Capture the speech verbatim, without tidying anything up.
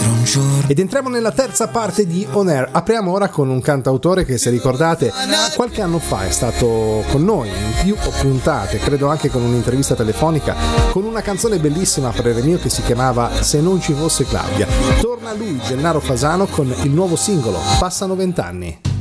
Ed entriamo nella terza parte di On Air. Apriamo ora con un cantautore che, se ricordate, qualche anno fa è stato con noi in più puntate, credo anche con un'intervista telefonica, con una canzone bellissima per il mio che si chiamava Se non ci fosse Claudia. Torna lui, Gennaro Fasano, con il nuovo singolo Passano vent'anni.